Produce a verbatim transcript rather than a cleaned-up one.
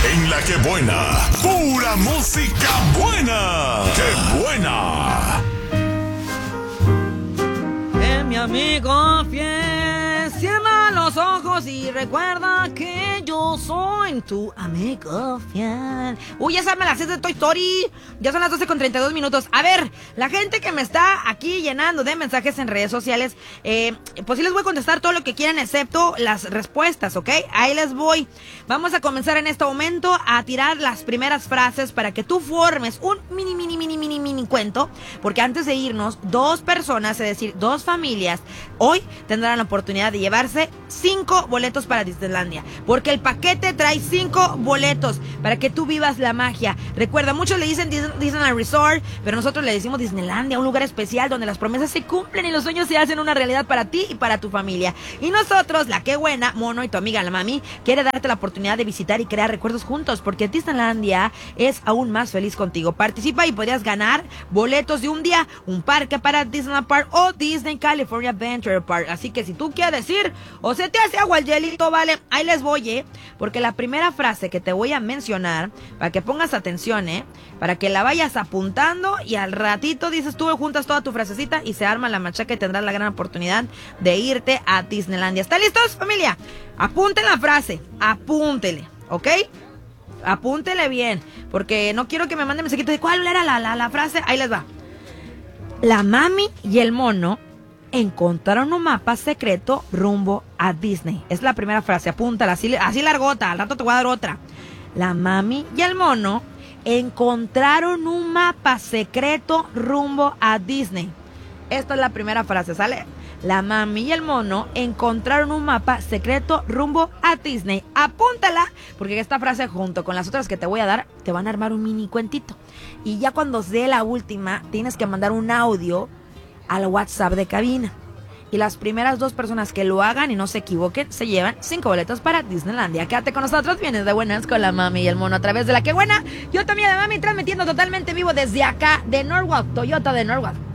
En La Que Buena, pura música buena. ¡Qué buena! Eh, mi amigo fiel, cierra los ojos y recuerda que yo soy tu amigo fiel. Uy, ya me las sé de Toy Story. Ya son las doce con treinta y dos minutos. A ver, la gente que me está aquí llenando de mensajes en redes sociales, eh, pues sí les voy a contestar todo lo que quieran excepto las respuestas, ¿ok? Ahí les voy. Vamos a comenzar en este momento a tirar las primeras frases para que tú formes un mini, mini, mini, mini, mini cuento. Porque antes de irnos, dos personas, es decir, dos familias, hoy tendrán la oportunidad de llevarse cinco boletos para Disneylandia. Porque el paquete trae cinco boletos para que tú vivas la magia. Recuerda, muchos le dicen Disney, Disneyland Resort, pero nosotros le decimos Disneylandia, un lugar especial donde las promesas se cumplen y los sueños se hacen una realidad para ti y para tu familia. Y nosotros, La Que Buena, Mono y tu amiga la Mami, quiere darte la oportunidad de visitar y crear recuerdos juntos, porque Disneylandia es aún más feliz contigo. Participa y podrías ganar boletos de un día, un parque para Disneyland Park o Disney California Adventure Park. Así que si tú quieres ir o se te hace agua el hielito, vale, ahí les voy, ¿eh? Porque la primera frase que te voy a mencionar, para que pongas atención, ¿eh? Para que la vayas apuntando y al ratito dices tú, juntas toda tu frasecita y se arma la machaca y tendrás la gran oportunidad de irte a Disneylandia. ¿Están listos, familia? Apunten la frase, apúntele, ¿ok? Apúntele bien, porque no quiero que me manden mensajitos de cuál era la, la, la frase. Ahí les va. La Mami y el Mono encontraron un mapa secreto rumbo a Disney. Es la primera frase, apúntala, así, así largota, al rato te voy a dar otra. La Mami y el Mono encontraron un mapa secreto rumbo a Disney. Esta es la primera frase, ¿sale? La Mami y el Mono encontraron un mapa secreto rumbo a Disney. Apúntala, porque esta frase junto con las otras que te voy a dar te van a armar un mini cuentito. Y ya cuando dé la última, tienes que mandar un audio al WhatsApp de cabina. Y las primeras dos personas que lo hagan y no se equivoquen se llevan cinco boletos para Disneylandia. Quédate con nosotros, vienes de buenas con la Mami y el Mono a través de La Que Buena. Yo también, la Mami, transmitiendo totalmente vivo desde acá de Norwalk, Toyota de Norwalk.